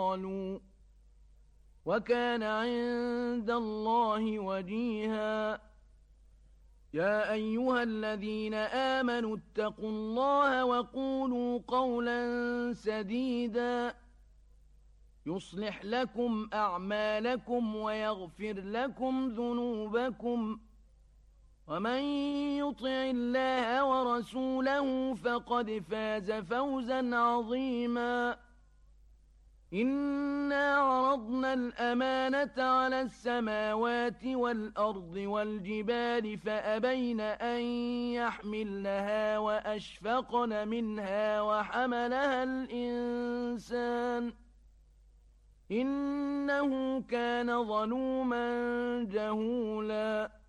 قالوا وكان عند الله وجيها. يا أيها الذين آمنوا اتقوا الله وقولوا قولا سديدا يصلح لكم أعمالكم ويغفر لكم ذنوبكم ومن يطع الله ورسوله فقد فاز فوزا عظيما. إنا عرضنا الأمانة على السماوات والأرض والجبال فأبين أن يحملنها وأشفقن منها وحملها الإنسان إنه كان ظلوما جهولا.